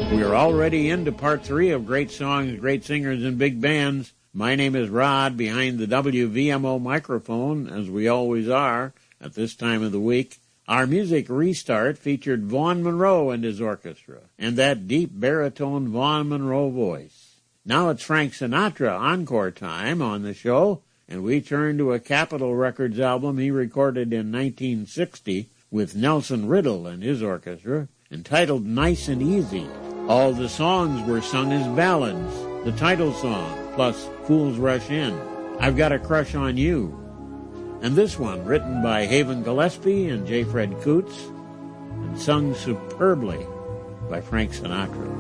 We're already into part 3 of Great Songs, Great Singers, and Big Bands. My name is Rod, behind the WVMO microphone, as we always are at this time of the week. Our music restart featured Vaughn Monroe and his orchestra, and that deep baritone Vaughn Monroe voice. Now it's Frank Sinatra encore time on the show, and we turn to a Capitol Records album he recorded in 1960 with Nelson Riddle and his orchestra, entitled Nice and Easy. All the songs were sung as ballads, the title song, plus Fools Rush In, I've Got a Crush on You, and this one written by Haven Gillespie and J. Fred Coots and sung superbly by Frank Sinatra.